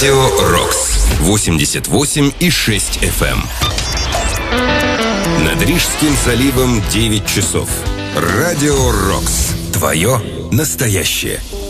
Радио Рокс 88,6 FM. Над Рижским заливом 9 часов. Радио Рокс. Твое настоящее.